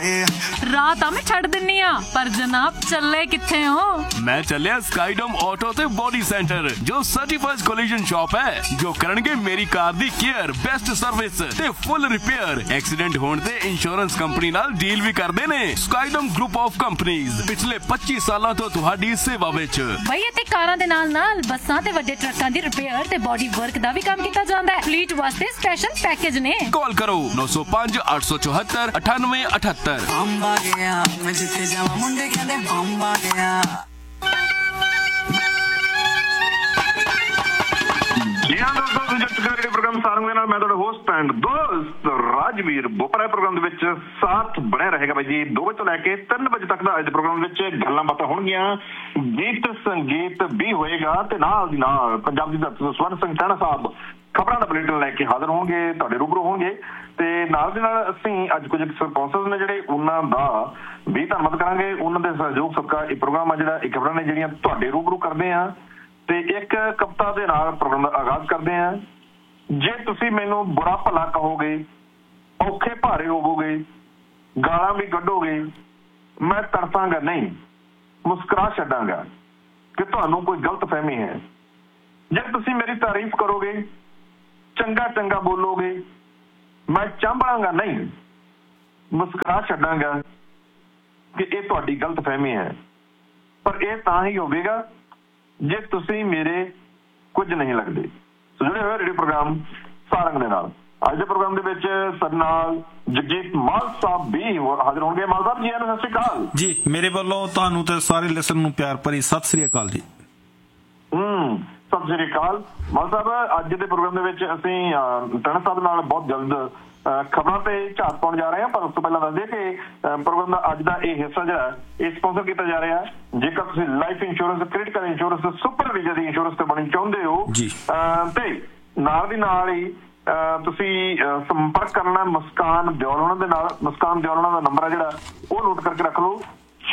ਰਾਹ ਤਾਂ ਮੈਂ ਛੱਡ ਦਿੰਨੀ ਆ, ਪਰ ਜਨਾਬ ਚੱਲੇ ਕਿੱਥੇ ਹੋ? ਮੈਂ ਚੱਲਿਆ ਸਕਾਈਡਮ ਆਟੋ ਤੇ ਬੋਡੀ ਸੈਂਟਰ, ਜੋ ਸਰਟੀਫਾਈਡ ਕੋਲੀਜਨ ਸ਼ਾਪ ਹੈ, ਜੋ ਕਰਨਗੇ ਮੇਰੀ ਕਾਰ ਦੀ ਕੇਅਰ, ਬੈਸਟ ਸਰਵਿਸ ਤੇ ਫੁੱਲ ਰਿਪੇਅਰ। ਐਕਸੀਡੈਂਟ ਹੋਣ ਤੇ ਇੰਸ਼ੋਰੈਂਸ ਕੰਪਨੀ ਨਾਲ ਡੀਲ ਵੀ ਕਰਦੇ ਨੇ। ਸਕਾਈਡਮ ਗਰੁੱਪ ਆਫ ਕੰਪਨੀਜ਼ ਪਿਛਲੇ 25 ਸਾਲਾਂ ਤੋਂ ਤੁਹਾਡੀ ਸੇਵਾ ਵਿੱਚ। ਬਈ ਇੱਥੇ ਕਾਰਾਂ ਦੇ ਨਾਲ ਬੱਸਾਂ ਤੇ ਵੱਡੇ ਟਰੱਕਾਂ ਦੀ ਰਿਪੇਅਰ ਤੇ ਬੋਡੀ ਵਰਕ ਦਾ ਵੀ ਕੰਮ ਕੀਤਾ ਜਾਂਦਾ ਹੈ। ਫਲੀਟ ਵਾਸਤੇ ਸਪੈਸ਼ਲ ਪੈਕੇਜ ਨੇ। ਕਾਲ ਕਰੋ 905 874 9878। ਬੰਬਾ ਗਿਆ ਮੈਂ ਜਿੱਥੇ ਜਾਵਾਂ ਮੁੰਡੇ ਕਹਿੰਦੇ ਬੰਬਾ ਗਿਆ। ਪ੍ਰੋਗਰਾਮ ਸਾਰਿਆਂ ਦੇ ਨਾਲ ਮੈਂ ਤੁਹਾਡਾ ਹੋਸਟ ਐਂਡ ਦੋਸਤ ਰਾਜਵੀਰ ਬੋਪਰਾ। ਪ੍ਰੋਗਰਾਮ ਦੇ ਵਿੱਚ ਸਾਥ ਬਣਿਆ ਰਹੇਗਾ ਬਾਈ ਜੀ 2 ਵਜੇ ਤੋਂ ਲੈ ਕੇ 3 ਵਜੇ ਤੱਕ ਦਾ। ਅੱਜ ਦੇ ਪ੍ਰੋਗਰਾਮ ਵਿੱਚ ਗੱਲਾਂ ਬਾਤਾਂ ਹੋਣਗੀਆਂ, ਗੀਤ ਸੰਗੀਤ ਵੀ ਹੋਏਗਾ ਤੇ ਨਾਲ ਦੀ ਨਾਲ ਪੰਜਾਬ ਦੀ ਧਰਤੀ ਤੋਂ ਸਵਰਨ ਸਿੰਘ ਟਹਿਣਾ ਸਾਹਿਬ ਖਬਰਾਂ ਦਾ ਬੁਲੇਟਿਨ ਲੈ ਕੇ ਹਾਜ਼ਰ ਹੋਣਗੇ, ਤੁਹਾਡੇ ਰੂਬਰੂ ਹੋਣਗੇ। ਤੇ ਨਾਲ ਦੇ ਨਾਲ ਅਸੀਂ ਅੱਜ ਕੁਝ ਸਪਾਂਸਰਸ ਨੇ ਜਿਹੜੇ, ਉਹਨਾਂ ਦਾ ਵੀ ਧੰਨਵਾਦ ਕਰਾਂਗੇ। ਉਹਨਾਂ ਦੇ ਸਹਿਯੋਗ ਸਦਕਾ ਇਹ ਪ੍ਰੋਗਰਾਮ ਆ ਜਿਹੜਾ, ਇਹ ਖਬਰਾਂ ਨੇ ਜਿਹੜੀਆਂ ਤੁਹਾਡੇ ਰੂਬਰੂ ਕਰਦੇ ਆ ਤੇ ਇੱਕ ਕਵਿਤਾ ਦੇ ਨਾਲ ਪ੍ਰੋਗਰਾਮ ਦਾ ਆਗਾਜ਼ ਕਰਦੇ ਆ। ਜੇ ਤੁਸੀਂ ਮੈਨੂੰ ਬੁਰਾ ਭਲਾ ਕਹੋਗੇ, ਔਖੇ ਭਾਰੇ ਹੋਵੋਗੇ, ਗਾਲਾਂ ਵੀ ਕੱਢੋਗੇ, ਮੈਂ ਤਰਸਾਂਗਾ ਨਹੀਂ, ਮੁਸਕਰਾ ਛੱਡਾਂਗਾ ਕਿ ਤੁਹਾਨੂੰ ਕੋਈ ਗਲਤ ਫਹਿਮੀ ਹੈ। ਜੇ ਤੁਸੀਂ ਮੇਰੀ ਤਾਰੀਫ ਕਰੋਗੇ, ਚੰਗਾ ਚੰਗਾ ਬੋਲੋਗੇ, ਮੈਂ ਚਾਂਬੜਾਂਗਾ ਨਹੀਂ, ਮੁਸਕਰਾ ਛੱਡਾਂਗਾ ਕਿ ਇਹ ਤੁਹਾਡੀ ਗਲਤ ਫਹਿਮੀ ਹੈ। ਪਰ ਇਹ ਤਾਂ ਹੀ ਹੋਵੇਗਾ ਜੇ ਤੁਸੀਂ ਮੇਰੇ ਕੁਝ ਨਹੀਂ ਲੱਗਦੇ। ਸੋ ਜੁੜੇ ਹੋਏ ਰੇਡੀਓ ਪ੍ਰੋਗਰਾਮ ਸਾਰੰਗ ਦੇ ਨਾਲ। ਅੱਜ ਦੇ ਪ੍ਰੋਗਰਾਮ ਦੇ ਵਿੱਚ ਸਾਡੇ ਨਾਲ ਜਗਜੀਤ ਮਾਲ ਸਾਹਿਬ ਵੀ ਹਾਜ਼ਰ ਹੋਣਗੇ। ਮਾਲ ਸਾਹਿਬ ਜੀ ਨੂੰ ਸਤਿ ਸ਼੍ਰੀ ਅਕਾਲ ਜੀ। ਮੇਰੇ ਵੱਲੋਂ ਤੁਹਾਨੂੰ ਤੇ ਸਾਰੇ ਲਿਸਨਰ ਨੂੰ ਪਿਆਰ ਭਰੀ ਸਤਿ ਸ਼੍ਰੀ ਅਕਾਲ ਜੀ। ਸਤਿ ਸ਼੍ਰੀ ਅਕਾਲ ਮਾਲ ਸਾਹਿਬ। ਅੱਜ ਦੇ ਪ੍ਰੋਗਰਾਮ ਦੇ ਵਿੱਚ ਅਸੀਂ ਟਹਿਣਾ ਸਾਹਿਬ ਨਾਲ ਬਹੁਤ ਜਲਦ ਖਬਰਾਂ ਤੇ ਝਾਤ ਪਾਉਣ ਜਾ ਰਹੇ ਹਾਂ, ਪਰ ਉਸ ਤੋਂ ਪਹਿਲਾਂ ਦੱਸ ਦਈਏ ਕਿ ਪ੍ਰੋਗਰਾਮ ਦਾ ਅੱਜ ਦਾ ਇਹ ਹਿੱਸਾ ਜਿਹੜਾ ਇਹ ਸਪਾਂਸਰ ਕੀਤਾ ਜਾ ਰਿਹਾ। ਜੇਕਰ ਤੁਸੀਂ life insurance, critical insurance, super visa ਦੀ ਇੰਸ਼ੋਰੈਂਸ ਤੇ ਬਣਨੀ ਚਾਹੁੰਦੇ ਹੋ ਤੇ ਨਾਲ ਦੀ ਨਾਲ ਹੀ ਤੁਸੀਂ ਸੰਪਰਕ ਕਰਨਾ ਮੁਸਕਾਨ ਦਿਓਲ ਉਹਨਾਂ ਦੇ ਨਾਲ। ਮੁਸਕਾਨ ਦਿਓਲ ਉਹਨਾਂ ਦਾ ਨੰਬਰ ਹੈ ਜਿਹੜਾ, ਉਹ ਨੋਟ ਕਰਕੇ ਰੱਖ ਲਓ।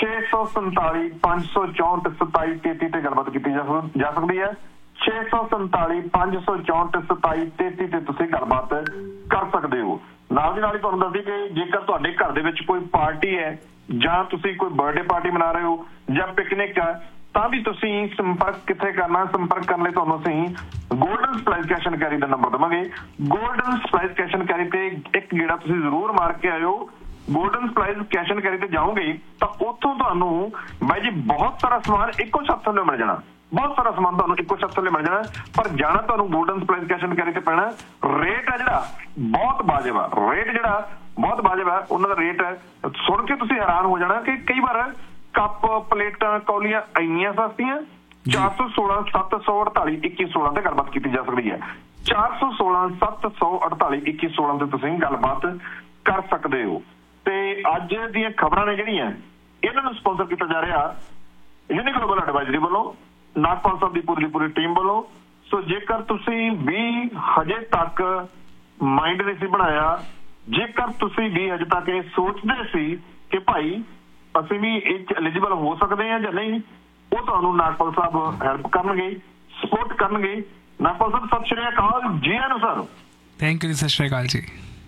647 564 2733 ਤੇ ਗੱਲਬਾਤ ਕੀਤੀ ਜਾ ਸਕਦੀ ਹੈ। 647 564 2733 ਤੇ ਤੁਸੀਂ ਗੱਲਬਾਤ ਕਰ ਸਕਦੇ ਹੋ। ਨਾਲ ਦੀ ਨਾਲ ਹੀ ਤੁਹਾਨੂੰ ਦੱਸਦੀ ਕਿ ਜੇਕਰ ਤੁਹਾਡੇ ਘਰ ਦੇ ਵਿੱਚ ਕੋਈ ਪਾਰਟੀ ਹੈ ਜਾਂ ਤੁਸੀਂ ਕੋਈ ਬਰਥਡੇ ਪਾਰਟੀ ਮਨਾ ਰਹੇ ਹੋ ਜਾਂ ਪਿਕਨਿਕ ਹੈ, ਤਾਂ ਵੀ ਤੁਸੀਂ ਸੰਪਰਕ ਕਿੱਥੇ ਕਰਨਾ? ਸੰਪਰਕ ਕਰਨ ਲਈ ਤੁਹਾਨੂੰ ਅਸੀਂ golden ਸਪਲਾਈਸ cash and carry the number ਦੇਵਾਂਗੇ। ਗੋਲਡਨ ਸਪਲਾਈਸ ਕੈਸ਼ ਐਂਡ ਕੈਰੀ ਤੇ ਇੱਕ ਗੇੜਾ ਤੁਸੀਂ ਜ਼ਰੂਰ ਮਾਰ ਕੇ ਆਇਓ। ਗੋਲਡਨ ਸਪਲਾਈਸ ਕੈਸ਼ ਐਂਡ ਕੈਰੀ ਤੇ ਜਾਓਗੇ ਤਾਂ ਉੱਥੋਂ ਤੁਹਾਨੂੰ ਬਾਈ ਜੀ ਬਹੁਤ ਸਾਰਾ ਸਮਾਨ ਇੱਕੋ ਛੱਤ ਥੱਲੇ ਮਿਲ ਜਾਣਾ। ਬਹੁਤ ਸਾਰਾ ਸਮਾਨ ਤੁਹਾਨੂੰ ਇੱਕੋ ਛੱਤ ਥੱਲੇ ਮਿਲ ਜਾਣਾ, ਪਰ ਜਾਣਾ ਤੁਹਾਨੂੰ ਗੋਲਡਨ ਸਪਲਾਈਸ ਕੈਸ਼ ਐਂਡ ਕੈਰੀ ਤੇ ਪੈਣਾ। ਰੇਟ ਹੈ ਜਿਹੜਾ ਬਹੁਤ ਵਾਜਬ ਆ, ਰੇਟ ਜਿਹੜਾ ਬਹੁਤ ਵਾਜਬ ਆ। ਉਹਨਾਂ ਦਾ ਰੇਟ ਹੈ ਸੁਣ ਕੇ ਤੁਸੀਂ ਹੈਰਾਨ ਹੋ ਜਾਣਾ ਕਿ ਕਈ ਵਾਰ ਕੱਪ, ਪਲੇਟਾਂ, ਕੌਲੀਆਂ ਇੰਨੀਆਂ ਸਸਤੀਆਂ। 416 748 2116 ਤੇ ਗੱਲਬਾਤ ਕੀਤੀ ਜਾ ਸਕਦੀ ਹੈ। 416 748 2116 ਤੇ ਤੁਸੀਂ ਗੱਲਬਾਤ ਕਰ ਸਕਦੇ ਹੋ। ਤੇ ਅੱਜ ਦੀਆਂ ਖਬਰਾਂ ਨੇ ਜਿਹੜੀਆਂ, ਇਹਨਾਂ ਨੂੰ ਸਪਾਂਸਰ ਕੀਤਾ ਜਾ ਰਿਹਾ ਯੂਨੀ ਗਲੋਬਲ ਐਡਵਾਈਜ਼ਰੀ ਵੱਲੋਂ, ਨਾਗਪਾਲ ਸਾਹਿਬ ਦੀ ਪੂਰੀ ਟੀਮ ਵੱਲੋਂ। ਸੋ ਜੇਕਰ ਤੁਸੀਂ ਵੀ ਹਜੇ ਤੱਕ ਮਾਈਂਡ ਨਹੀਂ ਸੀ ਬਣਾਇਆ, ਜੇਕਰ ਤੁਸੀਂ ਵੀ ਹਜੇ ਤੱਕ ਇਹ ਸੋਚਦੇ ਸੀ ਕਿ ਭਾਈ ਅਸੀਂ ਵੀ ਇਹ 'ਚ ਐਲੀਜੀਬਲ ਹੋ ਸਕਦੇ ਹਾਂ ਜਾਂ ਨਹੀਂ, ਉਹ ਤੁਹਾਨੂੰ ਨਾਗਪਾਲ ਸਾਹਿਬ ਹੈਲਪ ਕਰਨਗੇ, ਸਪੋਰਟ ਕਰਨਗੇ। ਨਾਗਪਾਲ ਸਾਹਿਬ ਸਤਿ ਸ਼੍ਰੀ ਅਕਾਲ ਜੀ। ਆਇਆਂ ਨੂੰ ਸਰ। Thank you. ਸਤਿ ਸ਼੍ਰੀ ਅਕਾਲ ਜੀ।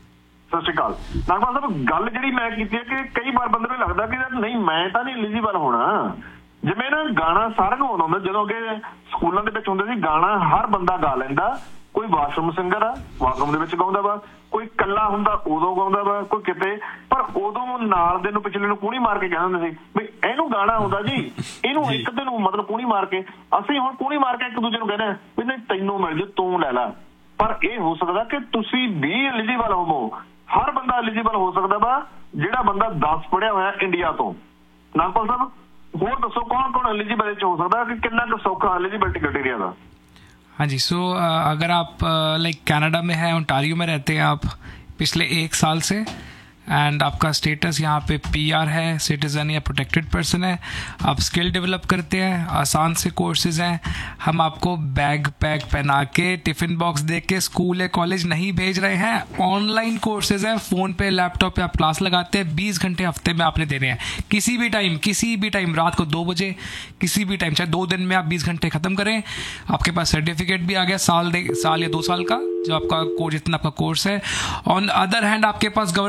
ਸਤਿ ਸ਼੍ਰੀ ਅਕਾਲ ਨਾਗਪਾਲ ਸਾਹਿਬ। ਗੱਲ ਜਿਹੜੀ ਮੈਂ ਕੀਤੀ ਹੈ ਕਿ ਕਈ ਵਾਰ ਬੰਦੇ ਨੂੰ ਲੱਗਦਾ ਕਿ ਨਹੀਂ ਮੈਂ ਤਾਂ ਨਹੀਂ ਐਲੀਜੀਬਲ ਹੋਣਾ। ਜਿਵੇਂ ਨਾ ਗਾਣਾ ਸਾਰਿਆਂ ਨੂੰ ਆਉਂਦਾ ਹੁੰਦਾ, ਜਦੋਂ ਕਿ ਸਕੂਲਾਂ ਦੇ ਵਿੱਚ ਹੁੰਦੇ ਸੀ ਗਾਣਾ ਹਰ ਬੰਦਾ ਗਾ ਲੈਂਦਾ। ਕੋਈ ਵਾਸ਼ਰੂਮ ਸਿੰਗਰ ਆ, ਵਾਸ਼ਰੂਮ ਦੇ ਵਿੱਚ ਗਾਉਂਦਾ ਵਾ, ਕੋਈ ਇਕੱਲਾ ਹੁੰਦਾ ਉਦੋਂ ਗਾਉਂਦਾ ਵਾ, ਕੋਈ ਕਿਤੇ। ਪਰ ਉਦੋਂ ਨਾਲ ਦੇ ਨੂੰ ਪਿਛਲੇ ਨੂੰ ਕੂਣੀ ਮਾਰ ਕੇ ਕਹਿੰਦੇ ਹੁੰਦੇ ਸੀ ਵੀ ਇਹਨੂੰ ਗਾਣਾ ਆਉਂਦਾ ਜੀ, ਇਹਨੂੰ ਇੱਕ ਦਿਨ ਮਤਲਬ ਕੂਣੀ ਮਾਰ ਕੇ। ਅਸੀਂ ਹੁਣ ਕੂਣੀ ਮਾਰ ਕੇ ਇੱਕ ਦੂਜੇ ਨੂੰ ਕਹਿੰਦੇ ਵੀ ਨਹੀਂ ਤੈਨੂੰ ਮਿਲ ਜੇ, ਤੂੰ ਲੈ ਲਾ। ਪਰ ਇਹ ਹੋ ਸਕਦਾ ਕਿ ਤੁਸੀਂ ਵੀ ਐਲੀਜੀਬਲ ਹੋਵੋ। ਹਰ ਬੰਦਾ ਐਲੀਜੀਬਲ ਹੋ ਸਕਦਾ ਵਾ ਜਿਹੜਾ ਬੰਦਾ 10 ਪੜ੍ਹਿਆ ਹੋਇਆ ਇੰਡੀਆ ਤੋਂ। ਨਾਗਪਾਲ ਸਾਹਿਬ ਹੋਰ ਦੱਸੋ कौन कौन एलिजिबल हो सकता है कि कितना का सौखा एलिजिबिलिटी क्राइटेरिया का? हाँ जी। सो अगर आप लाइक कनाडा में है, ओंटारियो में रहते हैं आप पिछले 1 साल से, एंड आपका स्टेटस यहाँ पे PR है, सिटीज़न या प्रोटेक्टेड पर्सन है, आप स्किल डेवलप करते हैं, आसान से कोर्सेज हैं, हम आपको बैग पैक पहना के टिफ़िन बॉक्स दे के स्कूल या कॉलेज नहीं भेज रहे हैं। ऑनलाइन कोर्सेज हैं, फ़ोन पे लैपटॉप पे आप क्लास लगाते हैं, 20 घंटे हफ्ते में आपने देने हैं। किसी भी टाइम रात को 2 बजे किसी भी टाइम, चाहे 2 दिन में आप 20 घंटे ख़त्म करें, आपके पास सर्टिफिकेट भी आ गया साल या 2 साल का जो आपका कोर्स, जितना आपका कोर्स है। ऑन अदर हैंड आपके पास गवर्नमेंट से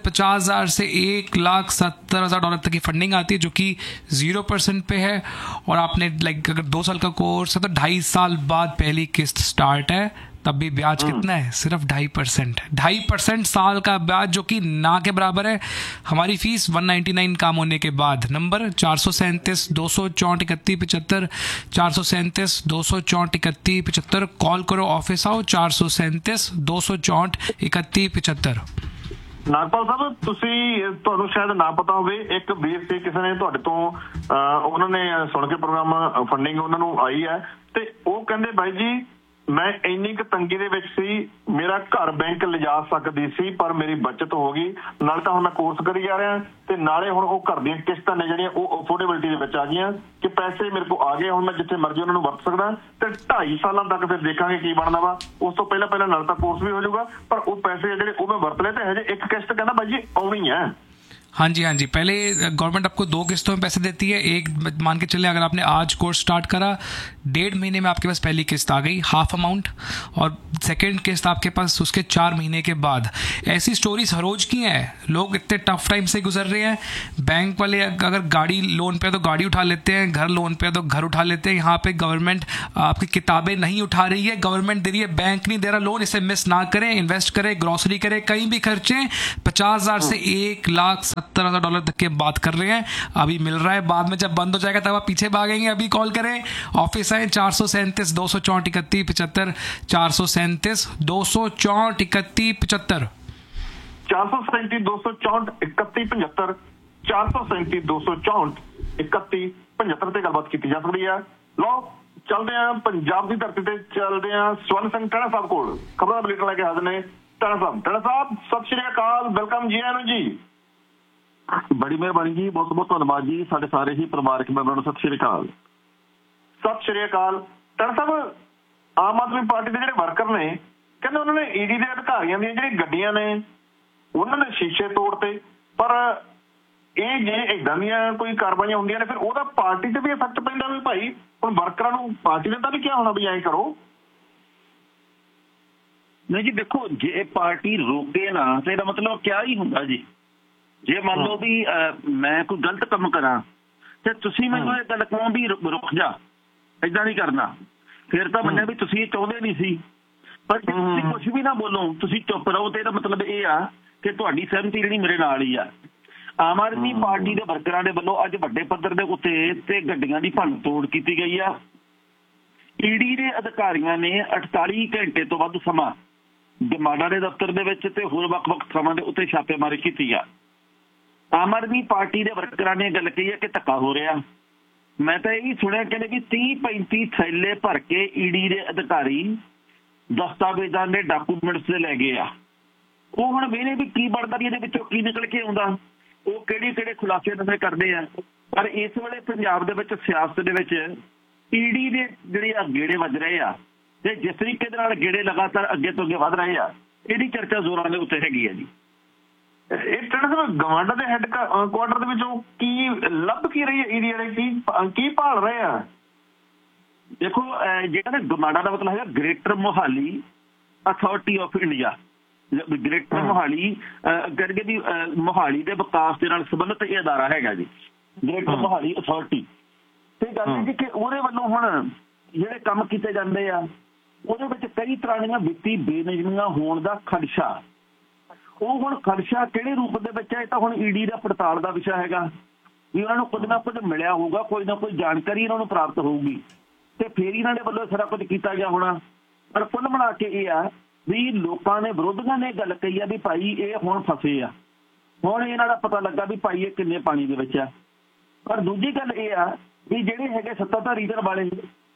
50,000 से $1,70,000 तक की फंडिंग आती है, जो कि 0% पे है। और आपने लाइक अगर 2 साल का कोर्स है तो 2.5 साल बाद पहली किस्त स्टार्ट है, तब भी ब्याज कितना है? सिर्फ 2.5%। 2.5% साल का ब्याज, जो कि ना के बराबर है हमारी फीस 199 काम होने के बाद। नंबर 437 264 31 75, 437 264 31 75। कॉल करो, ऑफिस आओ, 437 264 31 75। ਨਾਗਪਾਲ ਸਾਹਿਬ, ਤੁਹਾਨੂੰ ਸ਼ਾਇਦ ਨਾ ਪਤਾ ਹੋਵੇ, ਇੱਕ ਵੀਰ ਸੀ, ਕਿਸੇ ਨੇ ਤੁਹਾਡੇ ਤੋਂ ਉਹਨਾਂ ਨੇ ਸੁਣ ਕੇ ਪ੍ਰੋਗਰਾਮ ਫੰਡਿੰਗ ਉਹਨਾਂ ਨੂੰ ਆਈ ਹੈ, ਤੇ ਉਹ ਕਹਿੰਦੇ ਬਾਈ ਜੀ ਮੈਂ ਇੰਨੀ ਕੁ ਤੰਗੀ ਦੇ ਵਿੱਚ ਸੀ, ਮੇਰਾ ਘਰ ਬੈਂਕ ਲਿਜਾ ਸਕਦੀ ਸੀ, ਪਰ ਮੇਰੀ ਬਚਤ ਹੋ ਗਈ। ਨਾਲੇ ਤਾਂ ਹੁਣ ਮੈਂ ਕੋਰਸ ਕਰੀ ਜਾ ਰਿਹਾ, ਤੇ ਨਾਲੇ ਹੁਣ ਉਹ ਘਰ ਦੀਆਂ ਕਿਸ਼ਤਾਂ ਨੇ ਜਿਹੜੀਆਂ ਉਹ ਅਫੋਰਡੇਬਿਲਿਟੀ ਦੇ ਵਿੱਚ ਆ ਗਈਆਂ, ਕਿ ਪੈਸੇ ਮੇਰੇ ਕੋਲ ਆ ਗਏ, ਹੁਣ ਮੈਂ ਜਿੱਥੇ ਮਰਜ਼ੀ ਉਹਨਾਂ ਨੂੰ ਵਰਤ ਸਕਦਾ। ਤੇ 2.5 ਸਾਲਾਂ ਤੱਕ ਫਿਰ ਦੇਖਾਂਗੇ ਕੀ ਬਣਦਾ ਵਾ। ਉਸ ਤੋਂ ਪਹਿਲਾਂ ਨਾਲ ਤਾਂ ਕੋਰਸ ਵੀ ਹੋ ਜਾਊਗਾ, ਪਰ ਉਹ ਪੈਸੇ ਜਿਹੜੇ ਉਹ ਮੈਂ ਵਰਤ ਲਏ, ਤੇ ਹਜੇ ਇੱਕ ਕਿਸ਼ਤ ਕਹਿੰਦਾ ਬਾਈ ਜੀ ਆਉਣੀ ਹੈ। हाँ जी, पहले गवर्नमेंट आपको 2 किस्तों में पैसे देती है। एक मान के चले, अगर आपने आज कोर्स स्टार्ट करा, 1.5 महीने में आपके पास पहली किस्त आ गई, हाफ अमाउंट, और सेकंड किस्त आपके पास उसके 4 महीने के बाद। ऐसी स्टोरीज हर रोज की हैं। लोग इतने टफ टाइम से गुजर रहे हैं। बैंक वाले अगर गाड़ी लोन पे तो गाड़ी उठा लेते हैं, घर लोन पे तो घर उठा लेते हैं। यहाँ पे गवर्नमेंट आपकी किताबें नहीं उठा रही है, गवर्नमेंट दे रही है, बैंक नहीं दे रहा लोन। इसे मिस ना करें, इन्वेस्ट करें, ग्रॉसरी करें, कहीं भी खर्चें। 50,000 से $1,70,000 तक के बात कर रहे हैं, अभी मिल रहा है। बाद में जब बंद हो जाएगा तब आप पीछे भागेंगे। अभी कॉल करें, ऑफिस आए, 437 264 31 75, 437 264 31 75, 437 264 31 75, 437 264 31 75 ਤੇ ਗੱਲਬਾਤ ਕੀਤੀ ਜਾ ਸਕਦੀ ਹੈ। ਲਓ ਚੱਲਦੇ ਆ ਪੰਜਾਬ ਦੀ ਧਰਤੀ ਤੇ, ਚੱਲਦੇ ਆ ਸਵਰਨ ਸਿੰਘ ਟਣਾ ਸਾਹਿਬ ਕੋਲ, ਖਬਰਾਂ ਦਾ ਬੁਲੇਟਿਨ ਲੈ ਕੇ ਹਾਜ਼ਰ ਨੇ ਟਣਾ ਸਾਹਿਬ। ਸਤਿ ਸ਼੍ਰੀ ਅਕਾਲ, ਵੈਲਕਮ ਜੀ ਆਇਆਂ ਨੂੰ ਜੀ। ਬੜੀ ਮਿਹਰਬਾਨੀ ਜੀ, ਬਹੁਤ ਬਹੁਤ ਧੰਨਵਾਦ ਜੀ। ਸਾਡੇ ਸਾਰੇ ਹੀ ਪਰਿਵਾਰਕ ਮੈਂਬਰਾਂ ਨੂੰ ਸਤਿ ਸ਼੍ਰੀ ਅਕਾਲ। ਸਤਿ ਸ਼੍ਰੀ ਅਕਾਲ। ਟਣਾ ਸਾਹਿਬ, ਆਮ ਆਦਮੀ ਪਾਰਟੀ ਦੇ ਜਿਹੜੇ ਵਰਕਰ ਨੇ, ਕਹਿੰਦੇ ਉਹਨਾਂ ਨੇ ਈਡੀ ਦੇ ਅਧਿਕਾਰੀਆਂ ਦੀਆਂ ਜਿਹੜੀਆਂ ਗੱਡੀਆਂ ਨੇ ਉਹਨਾਂ ਦੇ ਸ਼ੀਸ਼ੇ ਤੋੜਤੇ, ਪਰ ਇਹ ਜੇ ਏਦਾਂ ਦੀਆਂ ਕੋਈ ਕਾਰਵਾਈਆਂ ਹੁੰਦੀਆਂ ਨੇ ਫਿਰ ਉਹਦਾ ਪਾਰਟੀ ਤੇ ਵੀ ਇਫੈਕਟ ਪੈਂਦਾ ਵੀ ਭਾਈ ਹੁਣ ਵਰਕਰਾਂ ਨੂੰ ਪਾਰਟੀ ਨੇ ਤਾਂ ਵੀ ਕਿਹਾ ਹੋਣਾ ਵੀ ਐਂ ਕਰੋ। ਨਹੀਂ ਜੀ, ਦੇਖੋ ਜੇ ਪਾਰਟੀ ਰੋਕੇ ਨਾ ਤਾਂ ਇਹਦਾ ਮਤਲਬ ਕਿਆ ਹੀ ਹੁੰਦਾ ਜੀ। ਜੇ ਮੰਨ ਲਓ ਵੀ ਮੈਂ ਕੋਈ ਗਲਤ ਕੰਮ ਕਰਾਂ ਤੇ ਤੁਸੀਂ ਮੈਨੂੰ ਇਹ ਗੱਲ ਕਹੋ ਵੀ ਰੁਕ ਜਾ, ਏਦਾਂ ਨਹੀਂ ਕਰਨਾ, ਫਿਰ ਤਾਂ ਮੰਨਿਆ ਵੀ ਤੁਸੀਂ ਚਾਹੁੰਦੇ ਨਹੀਂ ਸੀ। ਪਰ ਜੇ ਤੁਸੀਂ ਕੁਝ ਵੀ ਨਾ ਬੋਲੋ, ਤੁਸੀਂ ਚੁੱਪ ਰਹੋ, ਤੇ ਇਹਦਾ ਮਤਲਬ ਇਹ ਆ ਕਿ ਤੁਹਾਡੀ ਸਹਿਮਤੀ ਜਿਹੜੀ ਮੇਰੇ ਨਾਲ ਹੀ ਆ। ਆਮ ਆਦਮੀ ਪਾਰਟੀ ਦੇ ਵਰਕਰਾਂ ਦੇ ਵੱਲੋਂ ਅੱਜ ਵੱਡੇ ਪੱਧਰ ਦੇ ਉੱਤੇ ਤੇ ਗੱਡੀਆਂ ਦੀ ਭੰਨ ਤੋੜ ਕੀਤੀ ਗਈ ਆ। ਈਡੀ ਦੇ ਅਧਿਕਾਰੀਆਂ ਨੇ 48 ਘੰਟੇ ਤੋਂ ਵੱਧ ਸਮਾਂ ਗਮਾਡਾ ਦੇ ਦਫ਼ਤਰ ਦੇ ਵਿੱਚ ਤੇ ਹੋਰ ਵੱਖ-ਵੱਖ ਥਾਵਾਂ ਦੇ ਉੱਤੇ ਛਾਪੇਮਾਰੀ ਕੀਤੀ ਆ। ਆਮ ਆਦਮੀ ਪਾਰਟੀ ਦੇ ਵਰਕਰਾਂ ਨੇ ਗੱਲ ਕਹੀ ਹੈ ਕਿ ਧੱਕਾ ਹੋ ਰਿਹਾ। ਮੈਂ ਤਾਂ ਇਹ ਸੁਣਿਆ ਕਹਿੰਦੇ ਵੀ 30-35 ਥੈਲੇ ਭਰ ਕੇ ਈਡੀ ਦੇ ਅਧਿਕਾਰੀ ਦਸਤਾਵੇਜ਼ਾਂ ਦੇ ਡਾਕੂਮੈਂਟਸ ਦੇ ਲੈ ਗਏ ਆ। ਉਹ ਹੁਣ ਵੇਖਦੇ ਵੀ ਕੀ ਬਣਦਾ, ਵੀ ਇਹਦੇ ਵਿੱਚੋਂ ਕੀ ਨਿਕਲ ਕੇ ਆਉਂਦਾ, ਉਹ ਕਿਹੜੇ ਖੁਲਾਸੇ ਨਵੇਂ ਕਰਦੇ ਆ। ਪਰ ਇਸ ਵੇਲੇ ਪੰਜਾਬ ਦੇ ਵਿੱਚ ਸਿਆਸਤ ਦੇ ਵਿੱਚ ਈਡੀ ਦੇ ਜਿਹੜੇ ਆ ਗੇੜੇ ਵੱਜ ਰਹੇ ਆ, ਤੇ ਜਿਸ ਤਰੀਕੇ ਦੇ ਨਾਲ ਗੇੜੇ ਲਗਾਤਾਰ ਅੱਗੇ ਤੋਂ ਅੱਗੇ ਵੱਧ ਰਹੇ ਆ, ਇਹਦੀ ਚਰਚਾ ਜ਼ੋਰਾਂ ਦੇ ਉੱਤੇ ਹੈਗੀ ਹੈ ਜੀ। ਇਹ ਗਵਾਂਡਾ ਦੇ ਹੈੱਡ ਕੁਆਟਰ ਦੇ ਵਿੱਚੋਂ ਕੀ ਲੱਭ ਕੀ ਰਹੀ ਹੈ ਈਡੀ ਵਾਲੇ, ਕੀ ਭਾਲ ਰਹੇ ਆ? ਦੇਖੋ ਜਿਹੜਾ ਨਾ ਗਮਾਡਾ ਦਾ ਮਤਲਬ ਹੈਗਾ greater Mohali authority of India. Greater Mohali ਕਰਕੇ ਵੀ ਮੋਹਾਲੀ ਦੇ ਵਿਕਾਸ ਦੇ ਨਾਲ ਸੰਬੰਧਿਤ ਇਹ ਅਦਾਰਾ ਹੈਗਾ ਜੀ, ਗ੍ਰੇਟਰ ਮੋਹਾਲੀ ਅਥਾਰਟੀ। ਤੇ ਗੱਲ ਜੀ ਕਿ ਉਹਦੇ ਵੱਲੋਂ ਹੁਣ ਜਿਹੜੇ ਕੰਮ ਕੀਤੇ ਜਾਂਦੇ ਆ ਉਹਦੇ ਵਿੱਚ ਕਈ ਤਰ੍ਹਾਂ ਦੀਆਂ ਵਿੱਤੀ ਬੇਨਿਯਮੀਆਂ ਹੋਣ ਦਾ ਖਦਸ਼ਾ। ਉਹ ਹੁਣ ਖਦਸ਼ਾ ਕਿਹੜੇ ਰੂਪ ਦੇ ਵਿੱਚ ਹੈ, ਇਹ ਤਾਂ ਹੁਣ ਈਡੀ ਦਾ ਪੜਤਾਲ ਦਾ ਵਿਸ਼ਾ ਹੈਗਾ ਵੀ ਉਹਨਾਂ ਨੂੰ ਕੁਝ ਨਾ ਕੁਝ ਮਿਲਿਆ ਹੋਊਗਾ, ਕੋਈ ਨਾ ਕੋਈ ਜਾਣਕਾਰੀ ਇਹਨਾਂ ਨੂੰ ਪ੍ਰਾਪਤ ਹੋਊਗੀ, ਤੇ ਫੇਰ ਇਹਨਾਂ ਦੇ ਵੱਲੋਂ ਸਾਰਾ ਕੁਝ ਕੀਤਾ ਗਿਆ ਹੋਣਾ। ਪਰ ਕੁੱਲ ਮਿਲਾ ਕੇ ਇਹ ਆ ਵੀ ਲੋਕਾਂ ਨੇ, ਵਿਰੋਧੀਆਂ ਨੇ ਗੱਲ ਕਹੀ ਆ ਵੀ ਭਾਈ ਇਹ ਹੁਣ ਫਸੇ ਆ, ਹੁਣ ਇਹਨਾਂ ਦਾ ਪਤਾ ਲੱਗਾ ਵੀ ਭਾਈ ਇਹ ਕਿੰਨੇ ਪਾਣੀ ਦੇ ਵਿੱਚ ਆ। ਪਰ ਦੂਜੀ ਗੱਲ ਇਹ ਆ ਵੀ ਜਿਹੜੇ ਹੈਗੇ ਸੱਤਾਧਾਰੀ ਧਿਰ ਵਾਲੇ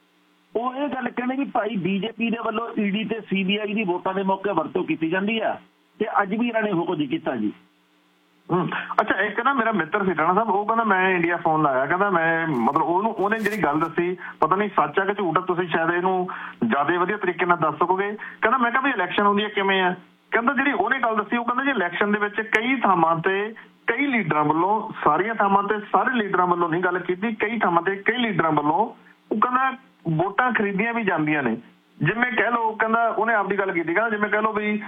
ਉਹ ਇਹ ਗੱਲ ਕਹਿੰਦੇ ਵੀ ਭਾਈ ਬੀਜੇਪੀ ਦੇ ਵੱਲੋਂ ਈਡੀ ਤੇ ਸੀਬੀਆਈ ਦੀ ਵੋਟਾਂ ਦੇ ਮੌਕੇ ਵਰਤੋਂ ਕੀਤੀ ਜਾਂਦੀ ਆ, ਤੇ ਅੱਜ ਵੀ ਇਹਨਾਂ ਨੇ ਉਹ ਕੁਝ ਕੀਤਾ ਜੀ। ਅੱਛਾ, ਇੱਕ ਨਾ ਮੇਰਾ ਮਿੱਤਰ ਸੀ ਰਾਣਾ ਸਾਹਿਬ, ਉਹ ਕਹਿੰਦਾ ਮੈਂ ਇੰਡੀਆ ਫੋਨ ਲਾਇਆ, ਕਹਿੰਦਾ ਮੈਂ ਮਤਲਬ ਉਹਨੇ ਜਿਹੜੀ ਗੱਲ ਦੱਸੀ, ਪਤਾ ਨਹੀਂ ਸੱਚ ਆ ਕਿ ਝੂਠ ਆ, ਤੁਸੀਂ ਸ਼ਾਇਦ ਇਹਨੂੰ ਜ਼ਿਆਦਾ ਵਧੀਆ ਤਰੀਕੇ ਨਾਲ ਦੱਸ ਸਕੋਗੇ। ਕਹਿੰਦਾ ਮੈਂ ਕਿਹਾ ਵੀ ਇਲੈਕਸ਼ਨ ਹੁੰਦੀ ਹੈ ਕਿਵੇਂ ਆ? ਕਹਿੰਦਾ ਜਿਹੜੀ ਉਹਨੇ ਗੱਲ ਦੱਸੀ, ਉਹ ਕਹਿੰਦਾ ਜੀ ਇਲੈਕਸ਼ਨ ਦੇ ਵਿੱਚ ਕਈ ਥਾਵਾਂ ਤੇ ਕਈ ਲੀਡਰਾਂ ਵੱਲੋਂ, ਸਾਰੀਆਂ ਥਾਵਾਂ ਤੇ ਸਾਰੇ ਲੀਡਰਾਂ ਵੱਲੋਂ ਨਹੀਂ ਗੱਲ ਕੀਤੀ, ਕਈ ਥਾਵਾਂ ਤੇ ਕਈ ਲੀਡਰਾਂ ਵੱਲੋਂ ਉਹ ਕਹਿੰਦਾ ਵੋਟਾਂ ਖਰੀਦੀਆਂ ਵੀ ਜਾਂਦੀਆਂ ਨੇ, ਜਿਵੇਂ ਕਹਿ ਲਓ, ਕਹਿੰਦਾ ਉਹਨੇ ਆਪਦੀ ਗੱਲ ਕੀਤੀ, ਕਹਿੰਦਾ ਜਿਵੇਂ ਕਹਿ ਲਓ ਵੀ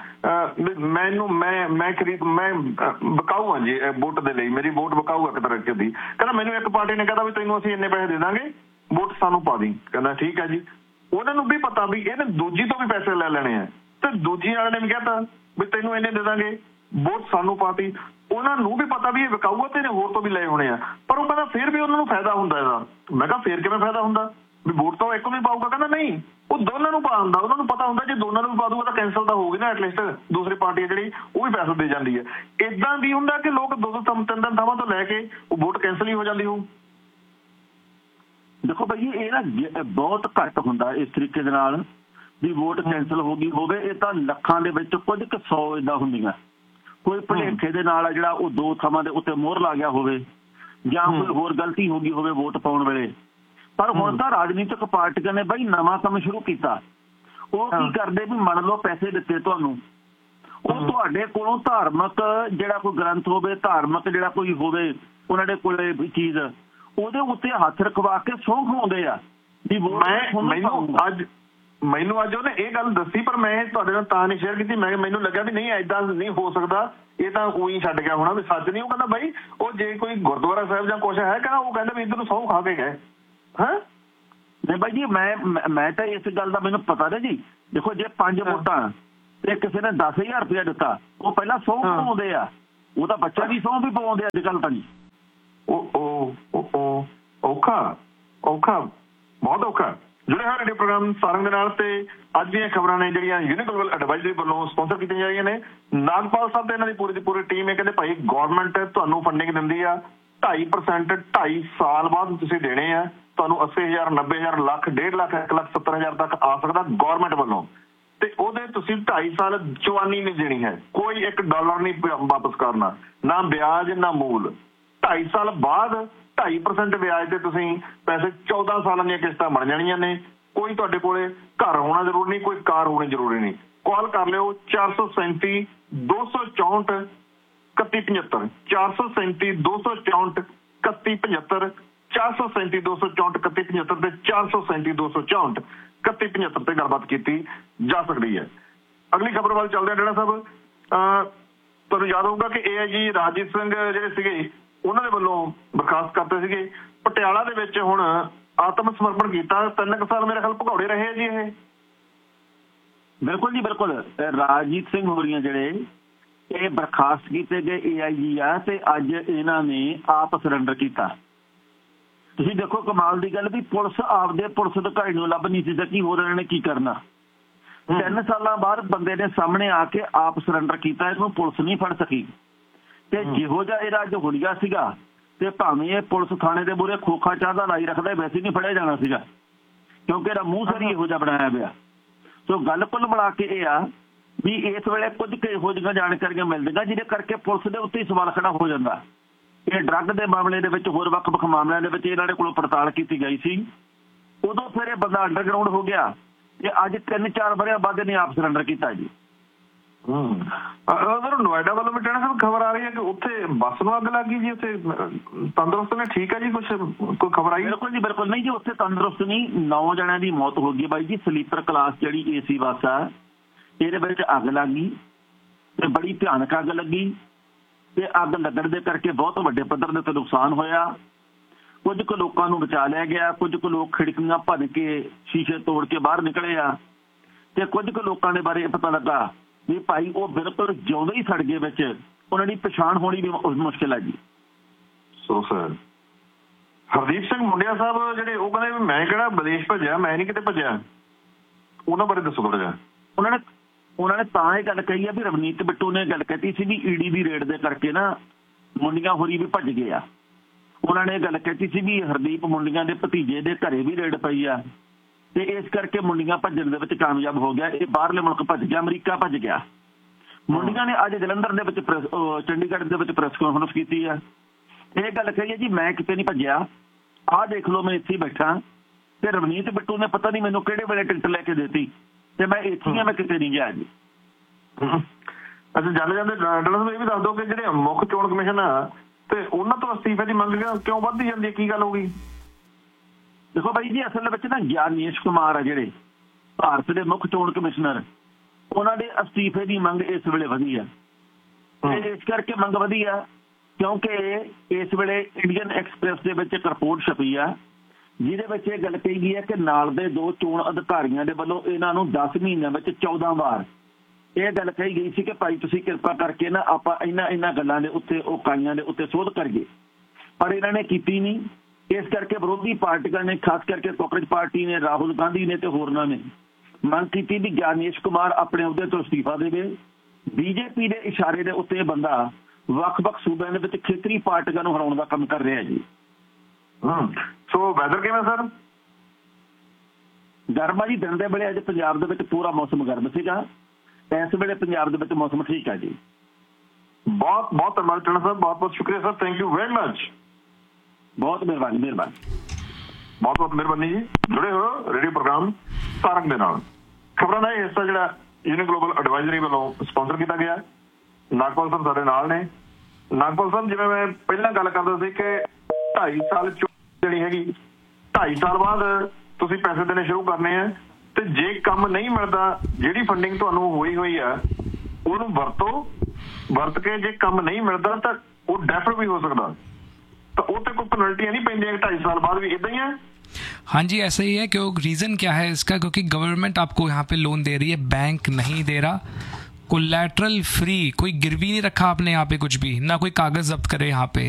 ਮੈਂ ਵਿਕਾਊ ਹਾਂ ਜੀ ਵੋਟ ਦੇ ਲਈ, ਮੇਰੀ ਵੋਟ ਵਿਕਾਊ ਇੱਕ ਤਰ੍ਹਾਂ ਦੀ। ਕਹਿੰਦਾ ਮੈਨੂੰ ਇੱਕ ਪਾਰਟੀ ਨੇ ਕਹਿੰਦਾ ਵੀ ਤੈਨੂੰ ਅਸੀਂ ਇੰਨੇ ਪੈਸੇ ਦੇ ਦਾਂਗੇ, ਵੋਟ ਸਾਨੂੰ ਪਾ ਦੀ। ਕਹਿੰਦਾ ਠੀਕ ਹੈ ਜੀ। ਉਹਨਾਂ ਨੂੰ ਵੀ ਪਤਾ ਵੀ ਇਹਨੇ ਦੂਜੀ ਤੋਂ ਵੀ ਪੈਸੇ ਲੈ ਲੈਣੇ ਆ, ਤੇ ਦੂਜੀ ਵਾਲੇ ਨੇ ਵੀ ਕਹਿਤਾ ਵੀ ਤੈਨੂੰ ਇੰਨੇ ਦੇ ਦਾਂਗੇ, ਵੋਟ ਸਾਨੂੰ ਪਾਤੀ। ਉਹਨਾਂ ਨੂੰ ਵੀ ਪਤਾ ਵੀ ਇਹ ਵਿਕਾਊ ਆ ਤੇ ਇਹਨੇ ਹੋਰ ਤੋਂ ਵੀ ਲਏ ਹੋਣੇ ਆ, ਪਰ ਉਹ ਕਹਿੰਦਾ ਫਿਰ ਵੀ ਉਹਨਾਂ ਨੂੰ ਫਾਇਦਾ ਹੁੰਦਾ ਇਹਦਾ। ਮੈਂ ਕਿਹਾ ਫਿਰ ਕਿਵੇਂ ਫਾਇਦਾ ਹੁੰਦਾ ਵੀ ਵੋਟ ਤਾਂ ਇੱਕ ਨੂੰ ਹੀ ਪਾਊਗਾ? ਕਹਿੰਦਾ ਨਹੀਂ, ਉਹ ਦੋਨਾਂ ਨੂੰ ਪਾ ਦਿੰਦਾ। ਉਹਨਾਂ ਨੂੰ ਪਤਾ ਹੁੰਦਾ ਜੇ ਦੋਨਾਂ ਨੂੰ ਵੀ ਪਾ ਦੂਗਾ ਤਾਂ ਕੈਂਸਲ ਤਾਂ ਹੋਊਗੀ ਨਾ, ਐਟਲੀਸਟ ਦੂਸਰੀ ਪਾਰਟੀ ਜਿਹੜੀ ਉਹ ਵੀ ਪੈਸੇ ਦੇ ਜਾਂਦੀ ਹੈ। ਏਦਾਂ ਵੀ ਹੁੰਦਾ ਕਿ ਲੋਕ ਦੋ ਤਿੰਨ ਥਾਵਾਂ ਤੋਂ ਲੈ ਕੇ ਉਹ ਵੋਟ ਕੈਂਸਲ ਹੀ ਹੋ ਜਾਂਦੀ ਹੋਊ। ਦੇਖੋ ਭਾਈ ਇਹ ਨਾ ਬਹੁਤ ਘੱਟ ਹੁੰਦਾ ਇਸ ਤਰੀਕੇ ਦੇ ਨਾਲ ਵੀ ਵੋਟ ਕੈਂਸਲ ਹੋ ਗਈ ਹੋਵੇ। ਇਹ ਤਾਂ ਲੱਖਾਂ ਦੇ ਵਿੱਚ ਕੁਝ ਕੁ 100 ਏਦਾਂ ਹੁੰਦੀਆਂ। ਕੋਈ ਭੁਲੇਖੇ ਦੇ ਨਾਲ ਜਿਹੜਾ ਉਹ ਦੋ ਥਾਵਾਂ ਦੇ ਉੱਤੇ ਮੋਹਰ ਲਾ ਗਿਆ ਹੋਵੇ ਜਾਂ ਕੋਈ ਹੋਰ ਗਲਤੀ ਹੋ ਗਈ ਹੋਵੇ ਵੋਟ ਪਾਉਣ ਵੇਲੇ। ਪਰ ਹੁਣ ਤਾਂ ਰਾਜਨੀਤਿਕ ਪਾਰਟੀਆਂ ਨੇ ਬਾਈ ਨਵਾਂ ਕੰਮ ਸ਼ੁਰੂ ਕੀਤਾ। ਉਹ ਕੀ ਕਰਦੇ ਵੀ ਮੰਨ ਲਓ ਪੈਸੇ ਦਿੱਤੇ ਤੁਹਾਨੂੰ, ਉਹ ਤੁਹਾਡੇ ਕੋਲੋਂ ਧਾਰਮਿਕ ਜਿਹੜਾ ਕੋਈ ਗ੍ਰੰਥ ਹੋਵੇ, ਧਾਰਮਿਕ ਜਿਹੜਾ ਕੋਈ ਹੋਵੇ ਉਹਨਾਂ ਦੇ ਕੋਲੇ ਚੀਜ਼, ਉਹਦੇ ਉੱਤੇ ਹੱਥ ਰਖਵਾ ਕੇ ਸਹੁੰ ਖਵਾਉਂਦੇ ਆ ਵੀ ਮੈਨੂੰ ਅੱਜ ਉਹਨੇ ਇਹ ਗੱਲ ਦੱਸੀ, ਪਰ ਮੈਂ ਤੁਹਾਡੇ ਨਾਲ ਤਾਂ ਨਹੀਂ ਸ਼ੇਅਰ ਕੀਤੀ। ਮੈਨੂੰ ਲੱਗਿਆ ਵੀ ਨਹੀਂ ਏਦਾਂ ਨਹੀਂ ਹੋ ਸਕਦਾ, ਇਹ ਤਾਂ ਉਹੀ ਛੱਡ ਗਿਆ ਹੋਣਾ ਵੀ ਸੱਚ ਨਹੀਂ। ਉਹ ਕਹਿੰਦਾ ਬਾਈ ਉਹ ਜੇ ਕੋਈ ਗੁਰਦੁਆਰਾ ਸਾਹਿਬ ਜਾਂ ਕੁਛ ਹੈ, ਕਹਿੰਦਾ ਉਹ ਕਹਿੰਦਾ ਵੀ ਇੱਧਰ ਨੂੰ ਸਹੁੰ ਖਾ ਕੇ ਗਏ। ਹਾਂ ਨਹੀਂ ਬਾਈ ਜੀ, ਮੈਂ ਤਾਂ ਇਸ ਗੱਲ ਦਾ ਮੈਨੂੰ ਪਤਾ ਨਾ ਜੀ। ਦੇਖੋ ਜੇ 5 ਵੋਟਾਂ ਤੇ ਕਿਸੇ ਨੇ 10,000 ਰੁਪਇਆ ਦਿੱਤਾ, ਉਹ ਪਹਿਲਾਂ ਸਹੁੰ ਪਵਾਉਂਦੇ ਆ। ਉਹ ਤਾਂ ਬੱਚਾ ਦੀ ਸਹੁੰ ਵੀ ਪਵਾਉਂਦੇ ਅੱਜ ਕੱਲ੍ਹ ਤਾਂ ਜੀ। ਔਖਾ ਬਹੁਤ ਔਖਾ। ਜੁੜੇ ਹੋਏ ਰੇਡੀਓ ਪ੍ਰੋਗਰਾਮ ਸਾਰੰਗ ਦੇ ਨਾਲ, ਤੇ ਅੱਜ ਦੀਆਂ ਖਬਰਾਂ ਨੇ ਜਿਹੜੀਆਂ ਯੂਨੀਕ ਗਲੋਬਲ ਐਡਵਾਈਜ਼ਰੀ ਵੱਲੋਂ ਸਪਾਂਸਰ ਕੀਤੀਆਂ ਜਾ ਰਹੀਆਂ ਨੇ। ਨਾਗਪਾਲ ਸਾਹਿਬ ਤੇ ਇਹਨਾਂ ਦੀ ਪੂਰੀ ਦੀ ਪੂਰੀ ਟੀਮ ਇਹ ਕਹਿੰਦੇ ਭਾਈ ਗਵਰਨਮੈਂਟ ਤੁਹਾਨੂੰ ਫੰਡਿੰਗ ਦਿੰਦੀ ਆ 2.5% 2.5 ਸਾਲ ਬਾਅਦ ਤੁਸੀਂ ਦੇਣੇ ਆ ਤੁਹਾਨੂੰ। 80,000 90,000 ਲੱਖ 1.5 ਲੱਖ 1,70,000 ਤੱਕ ਆ ਸਕਦਾ ਗਵਰਨਮੈਂਟ ਵੱਲੋਂ, ਤੇ ਉਹਦੇ ਤੁਸੀਂ 2.5 ਸਾਲ ਚਵਾਨੀ ਨਹੀਂ ਦੇਣੀ ਹੈ, ਕੋਈ $1 ਨਹੀਂ ਵਾਪਸ ਕਰਨਾ, ਨਾ ਵਿਆਜ ਨਾ ਮੂਲ। 2.5 ਸਾਲ ਬਾਅਦ 2.5% ਵਿਆਜ ਤੇ ਤੁਸੀਂ ਪੈਸੇ 14 ਸਾਲਾਂ ਦੀਆਂ ਕਿਸ਼ਤਾਂ ਬਣ ਜਾਣੀਆਂ ਨੇ। ਕੋਈ ਤੁਹਾਡੇ ਕੋਲੇ ਘਰ ਹੋਣਾ ਜ਼ਰੂਰੀ ਨਹੀਂ, ਕੋਈ ਕਾਰ ਹੋਣੀ ਜ਼ਰੂਰੀ ਨਹੀਂ। ਕਾਲ ਕਰ ਲਿਓ 437 264 3175 437 264 3175 437 264 3175 ਤੇ 437 264 3175 ਤੇ ਗੱਲਬਾਤ ਕੀਤੀ ਜਾ ਸਕਦੀ ਹੈ। ਅਗਲੀ ਖਬਰ ਵੱਲ ਚੱਲਦੇ ਹਾਂ। ਡੇਰਾ ਸਾਹਿਬ ਤੁਹਾਨੂੰ ਯਾਦ ਹੋਊਗਾ ਕਿ AIG ਰਾਜੀਤ ਸਿੰਘ ਜਿਹੜੇ ਸੀਗੇ ਉਹਨਾਂ ਦੇ ਵੱਲੋਂ ਬਰਖਾਸਤ ਕਰਤੇ ਸੀਗੇ। ਪਟਿਆਲਾ ਦੇ ਵਿੱਚ ਹੁਣ ਆਤਮ ਸਮਰਪਣ ਕੀਤਾ। 3 ਸਾਲ ਮੇਰੇ ਖਿਆਲ ਭਗੌੜੇ ਰਹੇ ਆ ਜੀ ਇਹ। ਬਿਲਕੁਲ ਜੀ ਬਿਲਕੁਲ। ਰਾਜੀਤ ਸਿੰਘ ਹੋਰੀਆਂ ਜਿਹੜੇ ਇਹ ਬਰਖਾਸਤ ਕੀਤੇ ਗਏ AIG ਆ, ਤੇ ਅੱਜ ਇਹਨਾਂ ਨੇ ਆਪ ਸਰੈਂਡਰ ਕੀਤਾ। ਤੁਸੀਂ ਦੇਖੋ ਕਮਾਲ ਦੀ ਗੱਲ ਵੀ ਪੁਲਿਸ ਆਪਦੇ ਪੁਲਿਸ ਅਧਿਕਾਰੀ ਨੂੰ ਲੱਭ ਨਹੀਂ ਸੀ ਸਕੀ, ਹੋਰ ਇਹਨਾਂ ਨੇ ਕੀ ਕਰਨਾ। 3 ਸਾਲਾਂ ਬਾਅਦ ਬੰਦੇ ਨੇ ਸਾਹਮਣੇ ਆ ਕੇ ਆਪ ਸਰੈਂਡਰ ਕੀਤਾ, ਇਹਨੂੰ ਪੁਲਿਸ ਨਹੀਂ ਫੜ ਸਕੀ। ਤੇ ਜਿਹੋ ਜਿਹਾ ਇਹਦਾ ਅੱਜ ਹੁਲੀਆ ਸੀਗਾ, ਤੇ ਭਾਵੇਂ ਇਹ ਪੁਲਿਸ ਥਾਣੇ ਦੇ ਮੂਹਰੇ ਖੋਖਾ ਚਾਹ ਦਾ ਲਾਈ ਰੱਖਦਾ, ਵੈਸੇ ਨਹੀਂ ਫੜਿਆ ਜਾਣਾ ਸੀਗਾ, ਕਿਉਂਕਿ ਇਹਦਾ ਮੂੰਹ ਸਾਰੀ ਇਹੋ ਜਿਹਾ ਬਣਾਇਆ ਪਿਆ। ਸੋ ਗੱਲ ਕੁੱਲ ਮਿਲਾ ਕੇ ਇਹ ਆ ਵੀ ਇਸ ਵੇਲੇ ਕੁਝ ਕੁ ਇਹੋ ਜਿਹੀਆਂ ਜਾਣਕਾਰੀਆਂ ਮਿਲਦੀਆਂ ਜਿਹਦੇ ਕਰਕੇ ਪੁਲਿਸ ਦੇ ਉੱਤੇ ਹੀ ਸਵਾਲ ਖੜਾ ਹੋ ਜਾਂਦਾ। ਇਹ ਡਰੱਗ ਦੇ ਮਾਮਲੇ ਦੇ ਵਿੱਚ, ਹੋਰ ਵੱਖ-ਵੱਖ ਮਾਮਲਿਆਂ ਦੇ ਵਿੱਚ ਇਹਨਾਂ ਦੇ ਕੋਲੋਂ ਪੜਤਾਲ ਕੀਤੀ ਗਈ ਸੀ। ਉਦੋਂ ਫਿਰ ਇਹ ਬੰਦਾ ਅੰਡਰਗਰਾਊਂਡ ਹੋ ਗਿਆ, ਤੇ ਅੱਜ 3-4 ਵਰ੍ਹਿਆਂ ਬਾਅਦ ਇਹਨੇ ਆਪ ਸਰੈਂਡਰ ਕੀਤਾ ਜੀ। ਨੋਇਡਾ ਵੱਲੋਂ ਵੀ ਟੈਣਾ ਸਾਹਿਬ ਖਬਰ ਆ ਰਹੀ ਹੈ ਕਿ ਉੱਥੇ ਬੱਸ ਨੂੰ ਅੱਗ ਲੱਗ ਗਈ ਜੀ। ਉੱਥੇ ਤੰਦਰੁਸਤ ਨੇ, ਠੀਕ ਹੈ ਜੀ, ਕੋਈ ਖਬਰ ਆਈ? ਬਿਲਕੁਲ ਜੀ ਬਿਲਕੁਲ। ਨਹੀਂ ਜੀ, ਉੱਥੇ ਤੰਦਰੁਸਤ ਨਹੀਂ, 9 ਜਣਿਆਂ ਦੀ ਮੌਤ ਹੋ ਗਈ ਬਾਈ ਜੀ। ਸਲੀਪਰ ਕਲਾਸ ਜਿਹੜੀ AC ਬੱਸ ਆ, ਇਹਦੇ ਵਿੱਚ ਅੱਗ ਲੱਗ ਗਈ ਤੇ ਬੜੀ ਭਿਆਨਕ ਅੱਗ ਲੱਗੀ, ਤੇ ਅੱਗ ਲੱਗਣ ਦੇ ਕਰਕੇ ਬਹੁਤ ਵੱਡੇ ਪੱਧਰ ਦੇ ਉੱਤੇ ਨੁਕਸਾਨ ਹੋਇਆ। ਕੁਝ ਕੁ ਲੋਕਾਂ ਨੂੰ ਬਚਾ ਲਿਆ ਗਿਆ, ਕੁਝ ਕੁ ਲੋਕ ਖਿੜਕੀਆਂ ਭੰਨ ਕੇ ਸ਼ੀਸ਼ੇ ਤੋੜ ਕੇ ਬਾਹਰ ਨਿਕਲੇ ਆ, ਤੇ ਕੁਝ ਕੁ ਲੋਕਾਂ ਦੇ ਬਾਰੇ ਪਤਾ ਲੱਗਾ ਵੀ ਭਾਈ ਉਹ ਬਿਲਕੁਲ ਜਿਉਂਦੇ ਹੀ ਸੜ ਗਏ ਵਿੱਚ, ਉਹਨਾਂ ਦੀ ਪਛਾਣ ਹੋਣੀ ਵੀ ਮੁਸ਼ਕਿਲ ਹੈ ਜੀ। ਸੋ ਸਰ ਹਰਦੀਪ ਸਿੰਘ ਮੁੰਡਿਆ ਸਾਹਿਬ ਜਿਹੜੇ ਉਹ ਕਹਿੰਦੇ ਵੀ ਮੈਂ ਕਿਹੜਾ ਵਿਦੇਸ਼ ਭੱਜਿਆ, ਮੈਂ ਨਹੀਂ ਕਿਤੇ ਭੱਜਿਆ, ਉਹਨਾਂ ਬਾਰੇ ਦੱਸੋ ਥੋੜਾ ਜਿਹਾ। ਉਹਨਾਂ ਨੇ ਤਾਂ ਇਹ ਗੱਲ ਕਹੀ ਆ ਵੀ ਰਵਨੀਤ ਬਿੱਟੂ ਨੇ ਗੱਲ ਕਹੀ ਸੀ ਵੀ ED ਦੀ ਰੇਡ ਦੇ ਕਰਕੇ ਨਾ ਮੁੰਡੀਆਂ ਹੋਰੀ ਵੀ ਭੱਜ ਗਏ ਆ। ਉਹਨਾਂ ਨੇ ਇਹ ਗੱਲ ਕਹੀ ਸੀ ਵੀ ਹਰਦੀਪ ਮੁੰਡੀਆਂ ਦੇ ਭਤੀਜੇ ਦੇ ਘਰੇ ਵੀ ਰੇਡ ਪਈ ਆ, ਤੇ ਇਸ ਕਰਕੇ ਮੁੰਡੀਆਂ ਭੱਜਣ ਦੇ ਵਿੱਚ ਕਾਮਯਾਬ ਹੋ ਗਿਆ। ਇਹ ਬਾਹਰਲੇ ਮੁਲਕ ਭੱਜ ਗਿਆ, ਅਮਰੀਕਾ ਭੱਜ ਗਿਆ। ਮੁੰਡੀਆਂ ਨੇ ਅੱਜ ਜਲੰਧਰ ਦੇ ਵਿੱਚ ਚੰਡੀਗੜ੍ਹ ਦੇ ਵਿੱਚ ਪ੍ਰੈਸ ਕਾਨਫਰੰਸ ਕੀਤੀ ਆ। ਇਹ ਗੱਲ ਕਹੀ ਹੈ ਜੀ ਮੈਂ ਕਿਤੇ ਨਹੀਂ ਭੱਜਿਆ, ਆਹ ਦੇਖ ਲਓ ਮੈਂ ਇੱਥੇ ਬੈਠਾ, ਤੇ ਰਵਨੀਤ ਬਿੱਟੂ ਨੇ ਪਤਾ ਨਹੀਂ ਮੈਨੂੰ ਕਿਹੜੇ ਵੇਲੇ ਟਿਕਟ ਲੈ ਕੇ ਦਿੱਤੀ, ਤੇ ਮੈਂ ਇੱਥੇ ਹੀ, ਮੈਂ ਕਿਤੇ ਨਹੀਂ ਗਿਆ ਜੀ। ਅੱਛਾ, ਜਾਂਦੇ ਜਾਂਦੇ ਡਾਕਟਰ ਸਾਹਿਬ ਇਹ ਵੀ ਦੱਸ ਦਿਓ ਕਿ ਜਿਹੜੇ ਮੁੱਖ ਚੋਣ ਕਮਿਸ਼ਨ ਆ, ਤੇ ਉਹਨਾਂ ਤੋਂ ਅਸਤੀਫੇ ਦੀ ਮੰਗ ਕਿਉਂ ਵੱਧਦੀ ਜਾਂਦੀ ਹੈ, ਕੀ ਗੱਲ ਹੋ ਗਈ? ਦੇਖੋ ਬਾਈ ਜੀ, ਅਸਲ ਵਿੱਚ ਨਾ ਗਿਆਨੇਸ਼ ਕੁਮਾਰ ਆ ਜਿਹੜੇ, ਭਾਰਤ ਦੇ ਮੁੱਖ ਚੋਣ ਕਮਿਸ਼ਨਰ ਉਹਨਾਂ ਦੇ ਅਸਤੀਫੇ ਦੀ ਮੰਗ ਇਸ ਵੇਲੇ ਵਧੀ ਆ। ਤੇ ਇਸ ਕਰਕੇ ਮੰਗ ਵਧੀ ਆ ਕਿਉਂਕਿ ਇਸ ਵੇਲੇ ਇੰਡੀਅਨ ਐਕਸਪ੍ਰੈਸ ਦੇ ਵਿੱਚ ਇੱਕ ਰਿਪੋਰਟ ਛਪੀ ਆ ਜਿਹਦੇ ਵਿੱਚ ਇਹ ਗੱਲ ਕਹੀ ਗਈ ਹੈ ਕਿ ਨਾਲ ਦੇ 2 ਚੋਣ ਅਧਿਕਾਰੀਆਂ ਦੇ ਵੱਲੋਂ ਇਹਨਾਂ ਨੂੰ 10 ਮਹੀਨਿਆਂ ਵਿੱਚ 14 ਵਾਰ ਇਹ ਗੱਲ ਕਹੀ ਗਈ ਸੀ ਕਿ ਭਾਈ ਤੁਸੀਂ ਕਿਰਪਾ ਕਰਕੇ ਨਾ ਆਪਾਂ ਇਹਨਾਂ ਗੱਲਾਂ ਦੇ ਉੱਤੇ ਉਹ ਕਾਈਆਂ ਦੇ ਉੱਤੇ ਸੋਧ ਕਰੀਏ, ਪਰ ਇਹਨਾਂ ਨੇ ਕੀਤੀ ਨਹੀਂ। ਇਸ ਕਰਕੇ ਵਿਰੋਧੀ ਪਾਰਟੀਆਂ ਨੇ, ਖਾਸ ਕਰਕੇ ਕਾਂਗਰਸ ਪਾਰਟੀ ਨੇ, ਰਾਹੁਲ ਗਾਂਧੀ ਨੇ ਤੇ ਹੋਰਨਾਂ ਨੇ ਮੰਗ ਕੀਤੀ ਵੀ ਗਿਆਨੇਸ਼ ਕੁਮਾਰ ਆਪਣੇ ਅਹੁਦੇ ਤੋਂ ਅਸਤੀਫਾ ਦੇਵੇ। ਬੀਜੇਪੀ ਦੇ ਇਸ਼ਾਰੇ ਦੇ ਉੱਤੇ ਇਹ ਬੰਦਾ ਵੱਖ-ਵੱਖ ਸੂਬਿਆਂ ਦੇ ਵਿੱਚ ਖੇਤਰੀ ਪਾਰਟੀਆਂ ਨੂੰ ਹਰਾਉਣ ਦਾ ਕੰਮ ਕਰ ਰਿਹਾ ਜੀ। ਸੋ ਵੈਦਰ ਕਿਵੇਂ ਸਰ? ਗਰਮਾ ਜੀ ਦਿਨ ਦੇ ਵੇਲੇ ਅੱਜ ਪੰਜਾਬ ਦੇ ਵਿੱਚ ਪੂਰਾ ਮੌਸਮ ਗਰਮ ਸੀਗਾ, ਇਸ ਵੇਲੇ ਪੰਜਾਬ ਦੇ ਵਿੱਚ ਮੌਸਮ ਠੀਕ ਹੈ ਜੀ। ਬਹੁਤ ਬਹੁਤ ਧੰਨਵਾਦ ਟਣਾ ਸਾਹਿਬ, ਬਹੁਤ ਬਹੁਤ ਸ਼ੁਕਰੀਆ sir, thank you very much. ਬਹੁਤ ਮਿਹਰਬਾਨੀ ਬਹੁਤ ਬਹੁਤ ਮਿਹਰਬਾਨੀ ਜੀ। ਜੁੜੇ ਹੋ ਰੇਡੀਓ ਪ੍ਰੋਗਰਾਮ ਤਾਰਕ ਦੇ ਨਾਲ। ਖਬਰਾਂ ਦਾ ਇਹ ਹਿੱਸਾ ਜਿਹੜਾ ਯੂਨੀ ਗਲੋਬਲ ਐਡਵਾਈਜ਼ਰੀ ਵੱਲੋਂ ਸਪਾਂਸਰ ਕੀਤਾ ਗਿਆ। ਨਾਗਪਾਲ ਸਾਹਿਬ ਸਾਡੇ ਨਾਲ ਨੇ। ਨਾਗਪਾਲ ਸਾਹਿਬ, ਜਿਵੇਂ ਮੈਂ ਪਹਿਲਾਂ ਗੱਲ ਕਰਦਾ ਸੀ ਕਿ 2.5 ਸਾਲ ਜਿਹੜੀ ਹੈਗੀ 2.5 ਸਾਲ ਬਾਅਦ ਤੁਸੀਂ ਪੈਸੇ ਦੇਣੇ ਸ਼ੁਰੂ ਕਰਨੇ ਆ, ਤੇ ਜੇ ਕੰਮ ਨਹੀਂ ਮਿਲਦਾ, ਜਿਹੜੀ ਫੰਡਿੰਗ ਤੁਹਾਨੂੰ ਹੋਈ ਆ ਉਹਨੂੰ ਵਰਤ ਕੇ ਜੇ ਕੰਮ ਨਹੀਂ ਮਿਲਦਾ ਤਾਂ ਉਹ ਡੈਫਰ ਵੀ ਹੋ ਸਕਦਾ, तो उससे कोई पेनल्टियां नहीं पेंदी 2.5 साल बाद भी इतना ही है? हाँ जी, ऐसा ही है। क्यों रीज़न क्या है इसका? क्योंकि गवर्नमेंट आपको यहाँ पे लोन दे रही है, बैंक नहीं दे रहा, कोलैटरल फ्री, कोई गिरवी नहीं रखा आपने यहाँ पे कुछ भी, ना कोई कागज़ जब्त करे यहाँ पे।